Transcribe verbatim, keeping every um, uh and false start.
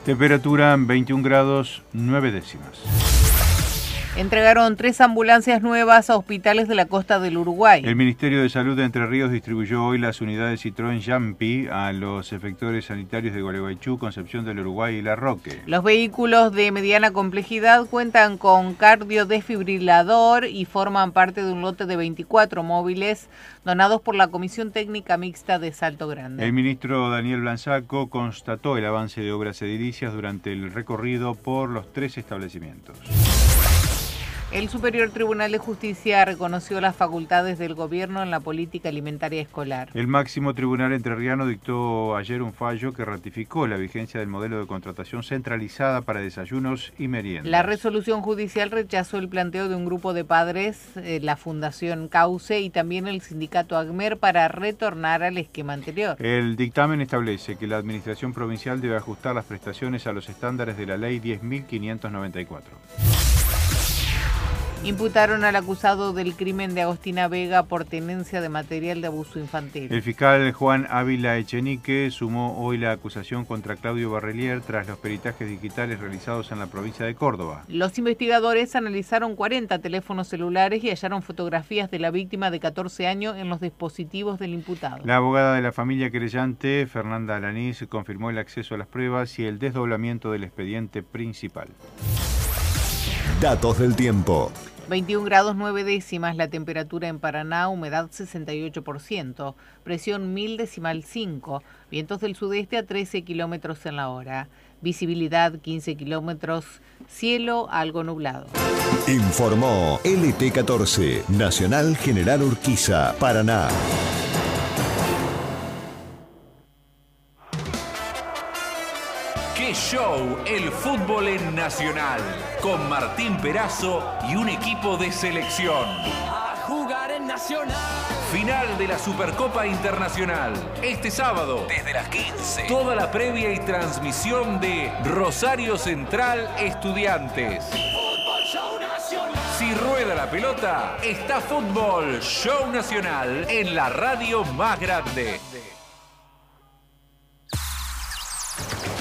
Temperatura veintiún grados nueve décimas. Entregaron tres ambulancias nuevas a hospitales de la costa del Uruguay. El Ministerio de Salud de Entre Ríos distribuyó hoy las unidades Citroën Jumpy a los efectores sanitarios de Gualeguaychú, Concepción del Uruguay y La Roque. Los vehículos de mediana complejidad cuentan con cardiodesfibrilador y forman parte de un lote de veinticuatro móviles donados por la Comisión Técnica Mixta de Salto Grande. El ministro Daniel Blansaco constató el avance de obras edilicias durante el recorrido por los tres establecimientos. El Superior Tribunal de Justicia reconoció las facultades del gobierno en la política alimentaria escolar. El máximo tribunal entrerriano dictó ayer un fallo que ratificó la vigencia del modelo de contratación centralizada para desayunos y meriendas. La resolución judicial rechazó el planteo de un grupo de padres, eh, la Fundación Cauce y también el sindicato ACMER para retornar al esquema anterior. El dictamen establece que la Administración Provincial debe ajustar las prestaciones a los estándares de la Ley diez mil quinientos noventa y cuatro. Imputaron al acusado del crimen de Agostina Vega por tenencia de material de abuso infantil. El fiscal Juan Ávila Echenique sumó hoy la acusación contra Claudio Barrelier tras los peritajes digitales realizados en la provincia de Córdoba. Los investigadores analizaron cuarenta teléfonos celulares y hallaron fotografías de la víctima de catorce años en los dispositivos del imputado. La abogada de la familia querellante, Fernanda Alanís, confirmó el acceso a las pruebas y el desdoblamiento del expediente principal. Datos del tiempo. veintiún grados nueve décimas la temperatura en Paraná, humedad sesenta y ocho por ciento, presión mil decimal cinco, vientos del sudeste a trece kilómetros en la hora, visibilidad quince kilómetros, cielo algo nublado. Informó L T catorce, Nacional General Urquiza, Paraná. ¡Qué show! El fútbol en Nacional, con Martín Perazo y un equipo de selección. A jugar en Nacional. Final de la Supercopa Internacional. Este sábado, desde las quince. Toda la previa y transmisión de Rosario Central Estudiantes. Fútbol Show Nacional. Si rueda la pelota, está Fútbol Show Nacional en la radio más grande.